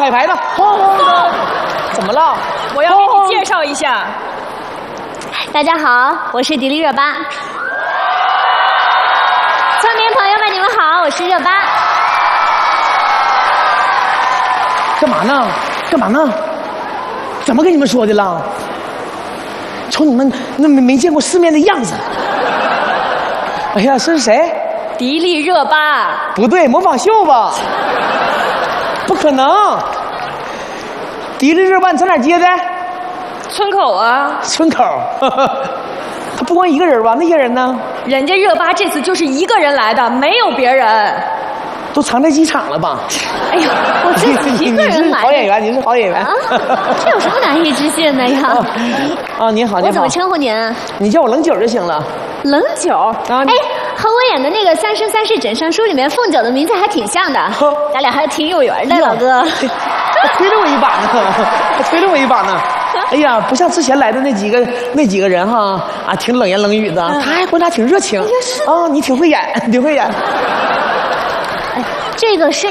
彩排呢。怎么了？ 我要给你介绍一下。 大家好，我是迪丽热巴。村民朋友们，你们好，我是热巴。 干嘛呢？干嘛呢？怎么跟你们说的了？瞅你们那没见过世面的样子。哎呀，这是谁？ 迪丽热巴。 不对，模仿秀吧？不可能。迪丽热巴，你在哪儿接的？ 村口啊。 村口。他不光一个人吧？那些人呢？ 人家热巴这次就是一个人来的，没有别人。 都藏在机场了吧？ 哎呀，我自己一个人来。 好演员，你是好演员。 啊，这有什么难以置信的呀？ 啊，您好，您好。 我怎么称呼您？ 你叫我冷九就行了。 冷九。哎，和我演的那个《三生三世枕上书》里面凤九的名字还挺像的，咱俩还挺有缘的，老哥。 推了我一把呢，还推了我一把呢。哎呀，不像之前来的那几个人哈，啊，挺冷言冷语的，他还观察挺热情。啊，你挺会演，挺会演。 哎，这个是。